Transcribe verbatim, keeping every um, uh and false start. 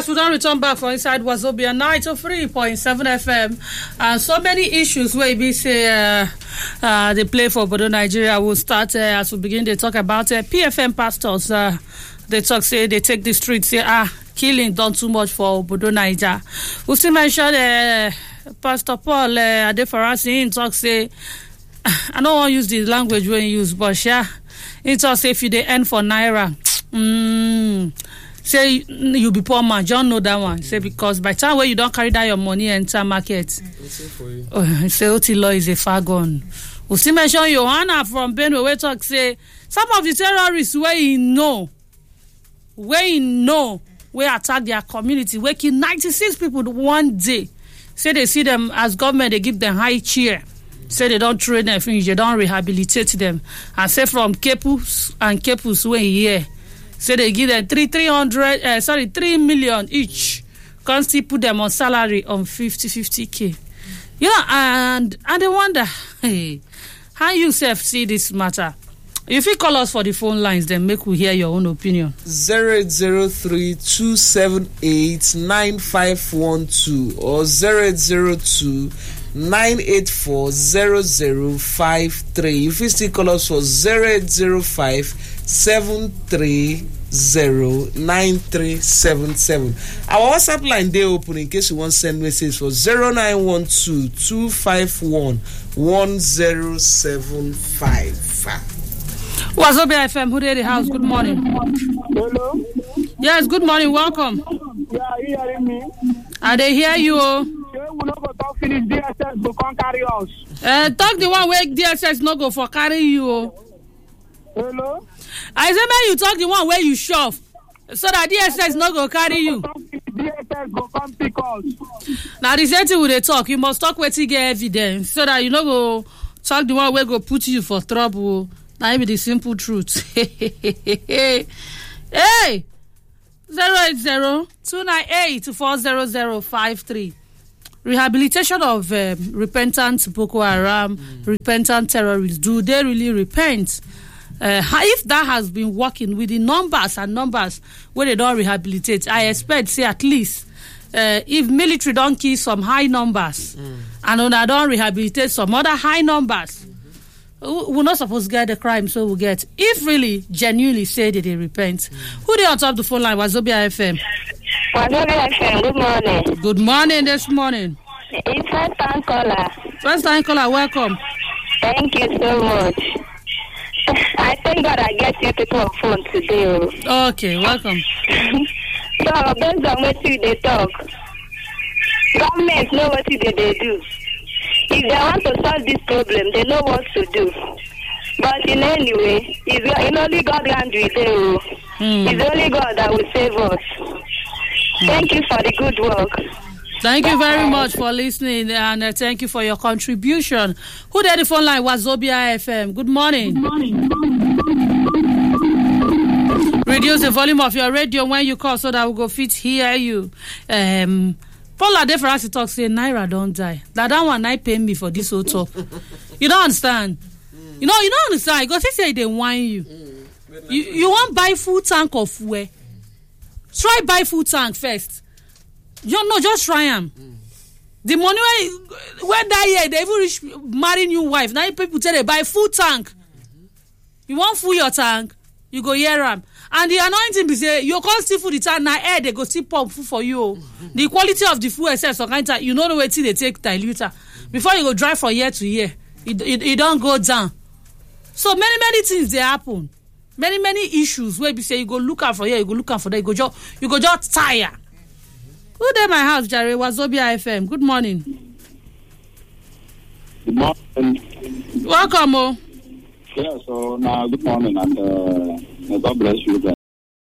Yes, we don't return back for Inside Wazobia ninety three point seven F M. And so many issues where we say uh, uh, they play for Bodo Nigeria. We'll start uh, as we begin to talk about uh, P F M pastors. Uh, they talk, say they take the streets, say, ah, killing done too much for Bodo Nigeria. We still mention uh, Pastor Paul uh, Adefarasi in talk, say, I don't want to use the language when you use, but yeah, he talk, say, if you they end for Naira, mm, say you be poor man. John know that one. Say because by the time where you don't carry down your money enter market, for you. Oh, say Oti law is a far gone. We still mention Johanna from Benue. We talk say some of the terrorists where you know, where you know, where attack their community, where kill ninety-six people one day. Say they see them as government, they give them high cheer. Say they don't train them, finish, they don't rehabilitate them. And say from Kepus and Kepus where here. Say they give them three three hundred, uh, sorry, three million each. Can't still put them on salary on fifty fifty k. You know, and and they wonder, hey, how you self see this matter? If you call us for the phone lines, then make we hear your own opinion. Zero eight zero three two seven eight nine five one two or zero eight zero two nine eight four zero zero five three. If you still call us for zero eight zero five seven three zero nine three seven seven. Our WhatsApp line they open in case you want to send message for zero nine one two two five one one zero seven five. Wazobia F M, who did the house? Good morning. Hello. Yes, good morning. Welcome. Yeah, are you hearing me? I they hear you. We no go talk finish. D S S go come carry us. Uh, talk the one where D S S no go for carry you. Hello. I say man, you talk the one where you shove, so that D S S no go carry you. D S S go come pick us. Now the same thing with the talk. You must talk where to get evidence, so that you no go talk the one where go put you for trouble. Now be the simple truth. Hey, zero eight zero two nine eight four zero zero five three. Rehabilitation of um, repentant Boko Haram, mm. repentant terrorists. Do they really repent? Uh, if that has been working with the numbers and numbers where they don't rehabilitate, I expect say at least uh, if military don't kill some high numbers mm. and when I don't rehabilitate some other high numbers. We're not supposed to get the crime, so we'll get. If really, genuinely say that they repent. Mm. Who they on top of the phone line? Wazobia F M. Wazobia F M, good morning. Good morning this morning. It's first time caller. First time caller, welcome. Thank you so much. I thank God I get you people on phone today. Okay, welcome. So, based on what they talk, government know what they, they do. If they want to solve this problem, they know what to do. But in any way, it's only God land we do. Mm. It's only God that will save us. Mm. Thank you for the good work. Thank you very much for listening, and uh, thank you for your contribution. Who did the phone line? Wazobia F M. Good morning. Good morning. Reduce the volume of your radio when you call so that we go fit hear you. Um... Paul Adefarasi talk say Naira don't die. That that one I pay me for this whole talk. You don't understand. Mm. You know you don't understand because he say they whine you. Mm. You you want buy full tank of fuel. Try buy full tank first. You no just try them. Mm. The money where where that year they even reach marry new wife. Now people tell they buy full tank. Mm-hmm. You want full your tank, you go hear them. And the anointing be say you can't still food the time now air they go still pump food for you. Mm-hmm. The quality of the food itself so kind of you know the way till they take diluter before you go drive from year to year. It, it, it don't go down. So many many things they happen. Many many issues where you say you go look out for here, you go look out for there, you go just you go just tire. Mm-hmm. Who there my house, Jerry? Wazobia F M. Good morning. Good morning. Welcome, oh. Yeah, so now good morning and uh, God bless you.